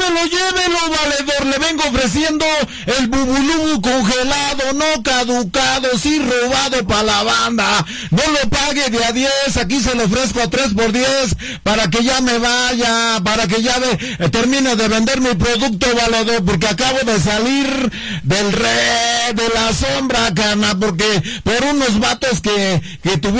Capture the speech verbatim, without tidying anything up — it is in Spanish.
llévelo, llévelo, valedor. Le vengo ofreciendo el bubulubu congelado, no caducado, sí robado para la banda. No lo pague de a diez, aquí se lo ofrezco a tres por diez para que ya me vaya, para que ya ve, eh, termine de vender mi producto, valedor, porque acabo de salir del re, de la sombra, cana, porque por unos vatos que, que tuvieron